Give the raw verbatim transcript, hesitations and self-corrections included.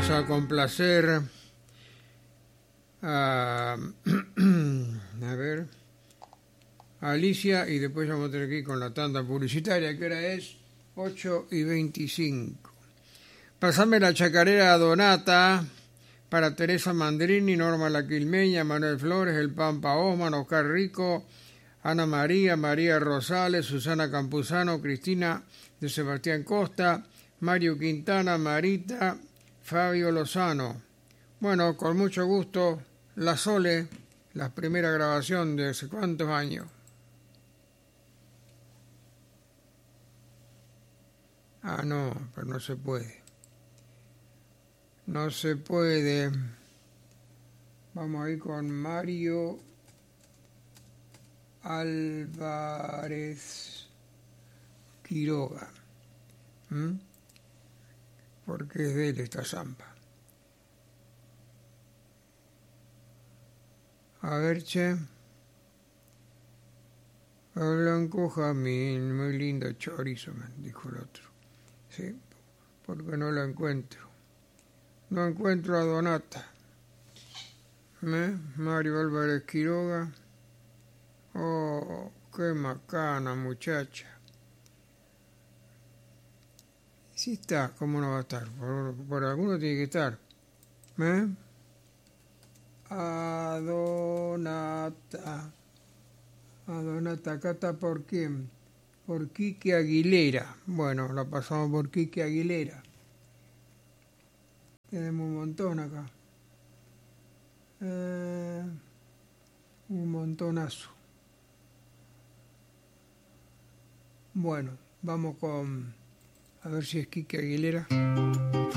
vamos a complacer a, a ver, a Alicia, y después vamos a tener que ir con la tanda publicitaria, que ahora es ocho y veinticinco. Pasame la chacarera a Donata, para Teresa Mandrini, Norma La Quilmeña, Manuel Flores, El Pampa Osman, Oscar Rico, Ana María, María Rosales, Susana Campuzano, Cristina de Sebastián Costa, Mario Quintana, Marita, Fabio Lozano. Bueno, con mucho gusto, La Sole, la primera grabación de hace cuántos años. Ah, no, pero no se puede. No se puede. Vamos a ir con Mario Álvarez Quiroga. ¿Mm? Porque es de él esta zamba. A ver, che. Blanco Jamín, muy lindo chorizo, man, dijo el otro. Sí, porque no lo encuentro. No encuentro a Donata. ¿Eh? Mario Álvarez Quiroga. Oh, qué macana, muchacha. Sí está, ¿cómo no va a estar? Por, por alguno tiene que estar. ¿Eh? A Donata. A Donata, acá está por quién. Por Quique Aguilera. Bueno, la pasamos por Quique Aguilera. Tenemos un montón acá. Eh, un montonazo. Bueno, vamos con... A ver si es Quique Aguilera.